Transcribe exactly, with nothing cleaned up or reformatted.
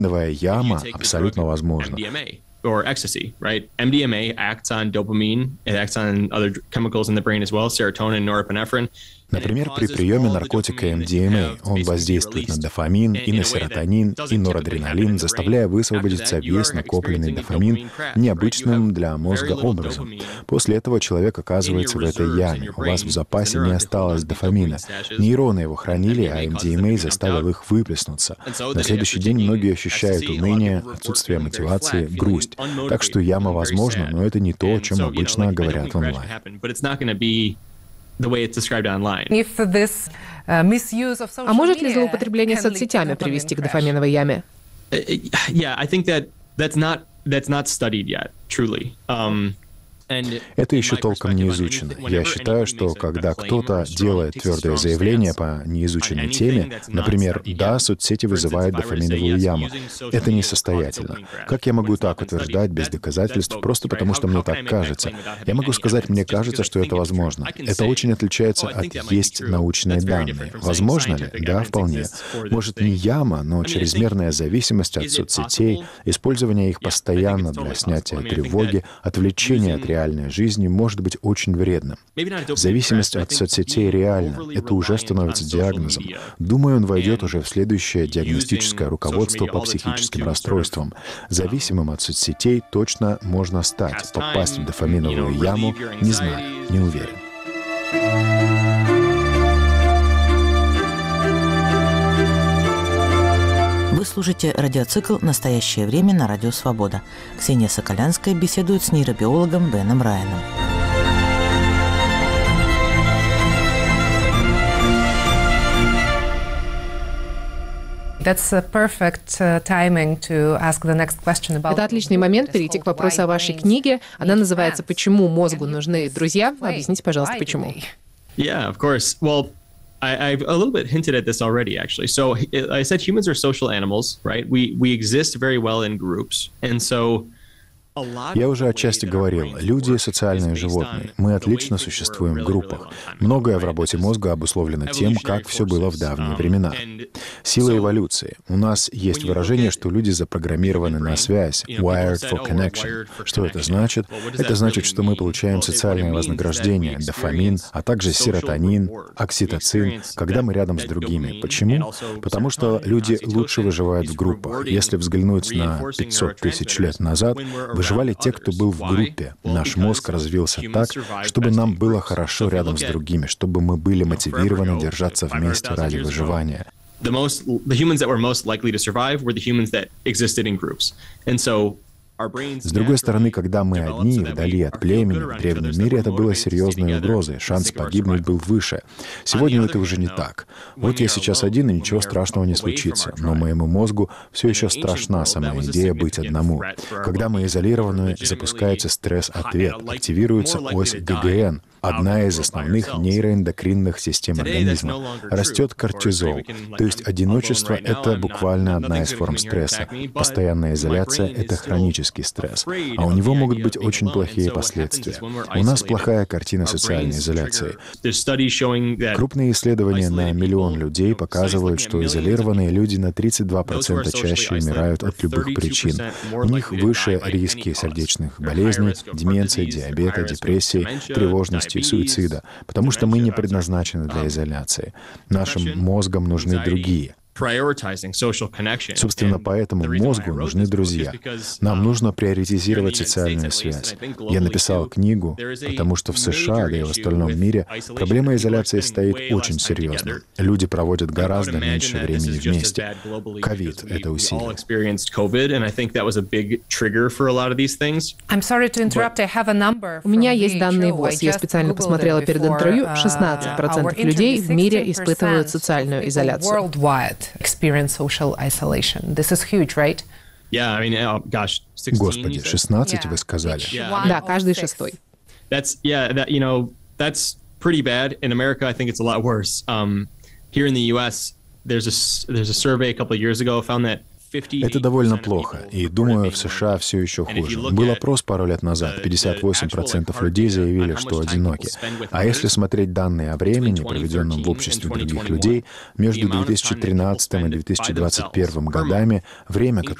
Дофаминовая яма абсолютно возможна. Or ecstasy, right? эм ди эм эй acts on dopamine, it acts on other chemicals in the brain as well, serotonin, norepinephrine. Например, при приеме наркотика эм ди эм эй он воздействует на дофамин и на серотонин и норадреналин, заставляя высвободиться весь накопленный дофамин необычным для мозга образом. После этого человек оказывается в этой яме. У вас в запасе не осталось дофамина. Нейроны его хранили, а эм ди эм эй заставил их выплеснуться. На следующий день многие ощущают уныние, отсутствие мотивации, грусть. Так что яма возможна, но это не то, о чем обычно говорят онлайн. А может ли злоупотребление соцсетями привести к дофаминовой яме? Yeah, I think that that's not that's not studied yet, truly. Um, Это еще толком не изучено. Я считаю, что когда кто-то делает твердое заявление по неизученной теме, например, «да, соцсети вызывают дофаминовую яму», это несостоятельно. Как я могу так утверждать без доказательств, просто потому что мне так кажется? Я могу сказать, мне кажется, что это возможно. Это очень отличается от «есть научные данные». Возможно ли? Да, вполне. Может, не яма, но чрезмерная зависимость от соцсетей, использование их постоянно для снятия тревоги, отвлечения от реальности, реальной жизни может быть очень вредным. Зависимость от соцсетей реальна. Это уже становится диагнозом. Думаю, он войдет уже в следующее диагностическое руководство по психическим расстройствам. Зависимым от соцсетей точно можно стать. Попасть в дофаминовую яму, не знаю, не уверен. Вы слушаете радиоцикл «Настоящее время» на Радио Свобода. Ксения Соколянская беседует с нейробиологом Беном Райаном. Это отличный момент перейти к вопросу о вашей книге. Она называется «Почему мозгу нужны друзья?». Объясните, пожалуйста, почему. Yeah, of course. Well, I, I've a little bit hinted at this already, actually. So I said humans are social animals, right? We we exist very well in groups, and so. Я уже отчасти говорил, люди — социальные животные. Мы отлично существуем в группах. Многое в работе мозга обусловлено тем, как все было в давние времена. Сила эволюции. У нас есть выражение, что люди запрограммированы на связь, wired for connection. Что это значит? Это значит, что мы получаем социальное вознаграждение, дофамин, а также серотонин, окситоцин, когда мы рядом с другими. Почему? Потому что люди лучше выживают в группах. Если взглянуть на пятьсот тысяч лет назад, выживали те, кто был в группе. Наш мозг развился так, чтобы нам было хорошо рядом с другими, чтобы мы были мотивированы держаться вместе ради выживания. С другой стороны, когда мы одни, вдали от племени, в древнем мире это было серьезной угрозой, шанс погибнуть был выше. Сегодня это уже не так. Вот я сейчас один, и ничего страшного не случится, но моему мозгу все еще страшна сама идея быть одному. Когда мы изолированы, запускается стресс-ответ, активируется ось гэ гэ эн, одна из основных нейроэндокринных систем организма. Растет кортизол, то есть одиночество — это буквально одна из форм стресса. Постоянная изоляция — это хронический стресс, а у него могут быть очень плохие последствия. У нас плохая картина социальной изоляции. Крупные исследования на миллион людей показывают, что изолированные люди на тридцать два процента чаще умирают от любых причин. У них выше риски сердечных болезней, деменции, диабета, депрессии, тревожности и суицида, потому что мы не предназначены для изоляции. Нашим мозгам нужны другие. Собственно, поэтому мозгу нужны друзья. Нам нужно приоритизировать социальную связь. Я написал книгу, потому что в США, да и в остальном мире, проблема изоляции стоит очень серьезно. Люди проводят гораздо меньше времени вместе. Ковид это усилил. У меня есть данные ВОЗ. Я специально посмотрела перед интервью. шестнадцать процентов людей в мире испытывают социальную изоляцию. Experience social isolation. This is huge, right? Yeah, I mean, oh, gosh, Господи, шестнадцать вы сказали. Да, каждый шестой. That's yeah, that you know, that's pretty bad. In America, I think it's a lot worse. Um, here in the U S, there's a there's a survey a couple of years ago found that Это довольно плохо, и, думаю, в США все еще хуже. Был опрос пару лет назад, пятьдесят восемь процентов людей заявили, что одиноки. А если смотреть данные о времени, проведенном в обществе других людей, между две тысячи тринадцатым и две тысячи двадцать первым годами время,